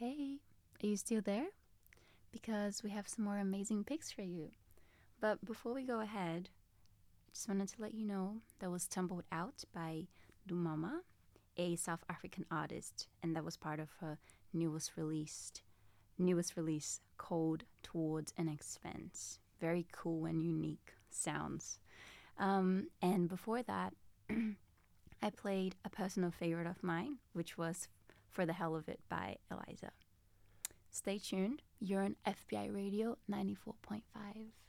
Hey, are you still there? Because we have some more amazing picks for you. But before we go ahead, I just wanted to let you know that was Tumbled Out by Dumama, a South African artist, and that was part of her newest release called Towards an Expense. Very cool and unique sounds. And before that, I played a personal favorite of mine, which was For the Hell of It by Eliza. Stay tuned. You're on FBI Radio 94.5.